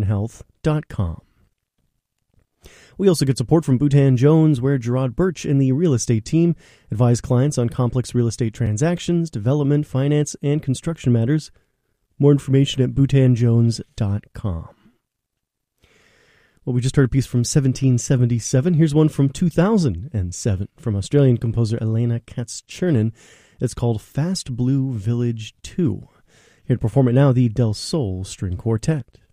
bhutanhealth.com. We also get support from Bhutan Jones, where Gerard Birch and the real estate team advise clients on complex real estate transactions, development, finance, and construction matters. More information at bhutanjones.com. Well, we just heard a piece from 1777. Here's one from 2007 from Australian composer Elena Katz-Chernin. It's called Fast Blue Village 2. Here to perform it now, the Del Sol String Quartet.